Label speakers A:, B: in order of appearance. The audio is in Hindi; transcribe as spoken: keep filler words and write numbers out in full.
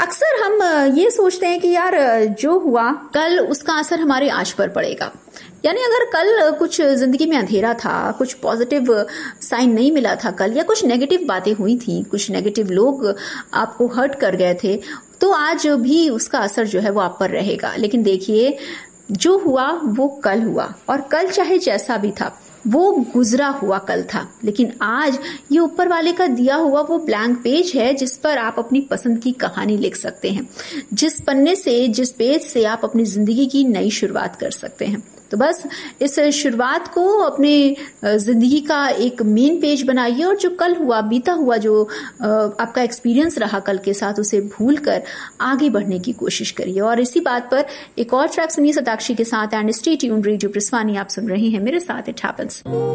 A: अक्सर हम ये सोचते हैं कि यार जो हुआ कल उसका असर हमारे आज पर पड़ेगा। यानी अगर कल कुछ जिंदगी में अंधेरा था, कुछ पॉजिटिव साइन नहीं मिला था कल, या कुछ नेगेटिव बातें हुई थी, कुछ नेगेटिव लोग आपको हर्ट कर गए थे, तो आज भी उसका असर जो है वो आप पर रहेगा। लेकिन देखिए, जो हुआ वो कल हुआ, और कल चाहे जैसा भी था वो गुजरा हुआ कल था। लेकिन आज ये ऊपर वाले का दिया हुआ वो ब्लैंक पेज है जिस पर आप अपनी पसंद की कहानी लिख सकते हैं, जिस पन्ने से, जिस पेज से आप अपनी जिंदगी की नई शुरुआत कर सकते हैं। तो बस इस शुरुआत को अपने जिंदगी का एक मेन पेज बनाइए, और जो कल हुआ, बीता हुआ जो आपका एक्सपीरियंस रहा कल के साथ, उसे भूलकर आगे बढ़ने की कोशिश करिए। और इसी बात पर एक और ट्रैक सुनिए सताक्षी के साथ, एंड स्टे ट्यून्ड, रेडियो प्रसवानी आप सुन रहे हैं मेरे साथ, इट हैपेंस।